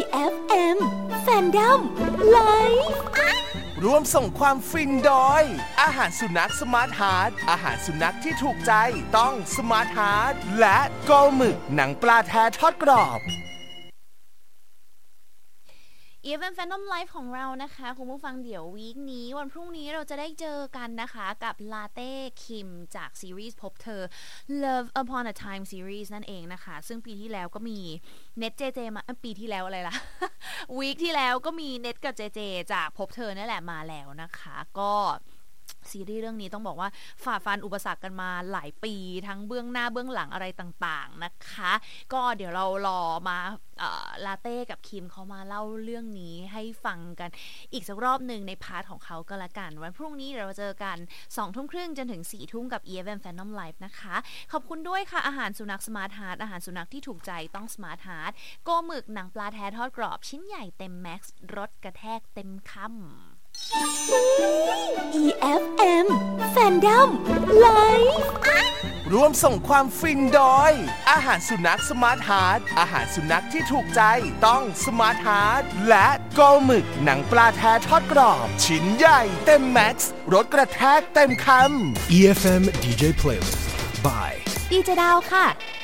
EFM Fandom Live ร่วมส่งความฟินโดยอาหารสุนัขสมาร์ทฮาร์ทอาหารสุนัขที่ถูกใจต้องสมาร์ทฮาร์ทและโกหมึกหนังปลาแท้ทอดกรอบ EFM Fandom Live ของเรานะคะคุณผู้ฟังเดี๋ยววีคนี้วันพรุ่งนี้เราจะได้เจอกันนะคะกับลาเต้คิมจากซีรีส์พบเธอ Love Upon a Time Series นั่นเองนะคะซึ่งปีที่แล้วก็มีเน็ตเจเจมาปีที่แล้วอะไรล่ะ วีคที่แล้วก็มีเน็ตกับเจเจจากพบเธอนั่นแหละมาแล้วนะคะก็ซีรีส์เรื่องนี้ต้องบอกว่าฝ่าฟันอุปสรรคกันมาหลายปีทั้งเบื้องหน้าเบื้องหลังอะไรต่างๆนะคะก็เดี๋ยวเรารอมาลาเต้กับคิมเขามาเล่าเรื่องนี้ให้ฟังกันอีกสักรอบหนึ่งในพาร์ทของเขาก็แล้วกันวันพรุ่งนี้เราเจอกัน 20:30 นจนถึง 4:00 นกับ EFM Fandom Live นะคะขอบคุณด้วยค่ะอาหารสุนัข Smart Heart อาหารสุนัขที่ถูกใจต้อง Smart Heart โกหมึกหนังปลาแท้ทอดกรอบชิ้นใหญ่เต็มแม็กซ์รสกระแทกเต็มคำ EFM Fandom Live ร่วมส่งความฟินโดยอาหารสุนัขสมาร์ทฮาร์ทอาหารสุนัขที่ถูกใจต้องสมาร์ทฮาร์ทและโกหมึกหนังปลาแท้ทอดกรอบชิ้นใหญ่เต็มแม็กซ์รสกระแทกเต็มคำ EFM DJ Playlist by ดีเจดาวค่ะ